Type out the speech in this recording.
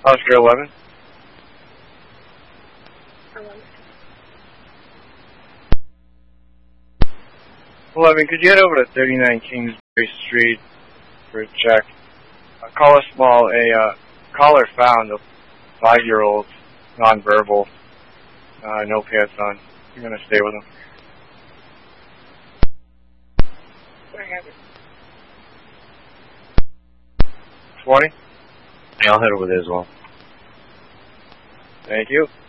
Oscar 11. 11, could you head over to 39 Kingsbury Street for a check? Caller small, a caller found a 5-year-old, nonverbal, no pants on. You're going to stay with him. 20? Yeah, I'll head over there as well. Thank you.